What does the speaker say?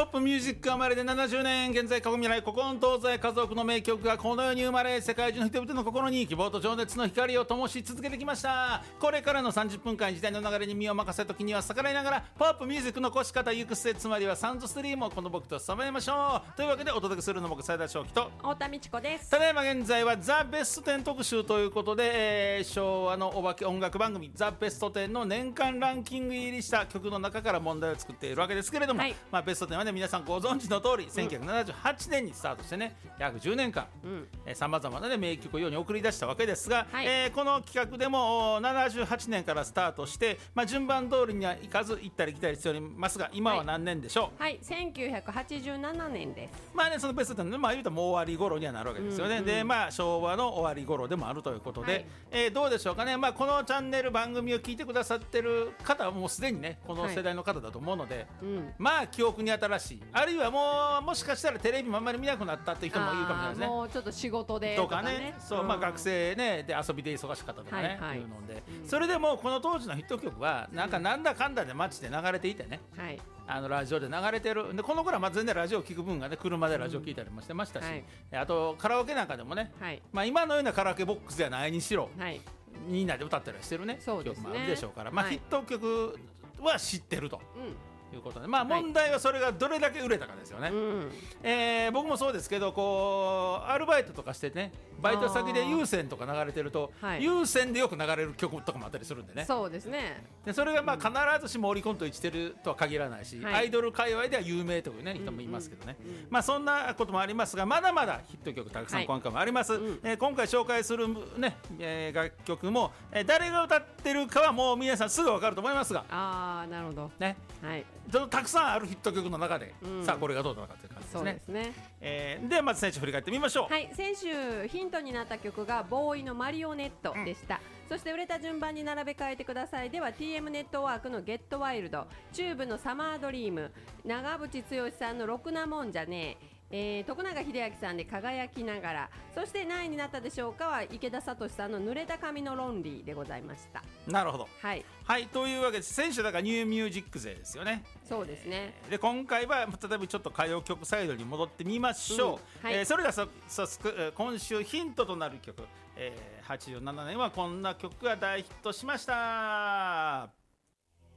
ップミュージック生まれで70年、現在過去未来古今東西数多くの名曲がこの世に生まれ、世界中の人々の心に希望と情熱の光を灯し続けてきました。これからの30分間、時代の流れに身を任せ、時には逆らいながらポップミュージックの越し方行く末、つまりはサウンドストリームをこの僕と務めましょう。というわけでお届けするのも僕斉田正樹と太田美智子です。 ただいま現在はザ・ベスト10特集ということで、昭和のお化け音楽番組ザ・ベスト10の年間ランキング入りした曲の中から問題を作っているわけですけれども、 はい、 ベスト10はね、皆さんご存知の通り、1978年にスタートしてね、約10年間さまざまな、ね、名曲を世に送り出したわけですが、 はい、 この企画でも78年からスタートして、順番通りにはいかず行ったり来たりしておりますが、今は何年でしょう。 はい、1987年です。 そのベスト10の、言うともう終わり頃にはなるわけですよね。で、昭和の終わり頃でもあるということで、どうでしょうかね。このチャンネル番組を聞いてくださってる方はもうすでにね、この世代の方だと思うので、記憶に新しい、あるいはもしかしたらテレビもあんまり見なくなったっていう人もいるかもしれないですね。 もうちょっと仕事でとかね、そう、学生ねで遊びで忙しかったとかね、いうので、それでもこの当時のヒット曲はなんだかんだで街で流れていてね、ラジオで流れてるで、この頃は全然ラジオ聞く分がね、車でラジオ聞いたりもしてましたし、あとカラオケなんかでもね、今のようなカラオケボックスではないにしろ、みんなで歌ったりしてるね、曲もあるでしょうから、ヒット曲は知ってると。いうことで、問題はそれがどれだけ売れたかですよね。僕もそうですけど、アルバイトとかしてね、バイト先で有線とか流れてると、有線でよく流れる曲とかもあったりするんでね。 そうですね。 でそれが必ずしもオリコンと一致してるとは限らないし、アイドル界隈では有名という、ね、人もいますけどね、そんなこともありますが、まだまだヒット曲たくさん今回もあります。今回紹介する、ね楽曲も、誰が歌ってるかはもう皆さんすぐ分かると思いますが、 なるほどね、たくさんあるヒット曲の中で、さあこれがどうなのかという感じですね。 そうですね。 ではまず先週振り返ってみましょう。 先週ヒントになった曲がボーイのマリオネットでした。そして売れた順番に並べ替えてくださいでは TM ネットワークのゲットワイルド、チューブのサマードリーム、長渕剛さんのろくなもんじゃねえ、徳永英明さんで輝きながら、そして何位になったでしょうかは池田聡さんの濡れた髪のロンリーでございました。 なるほど。というわけで先週だからニューミュージック勢ですよね。 そうですね。 で今回は再びちょっと歌謡曲サイドに戻ってみましょう。それでは早速今週ヒントとなる曲、87年はこんな曲が大ヒットしました。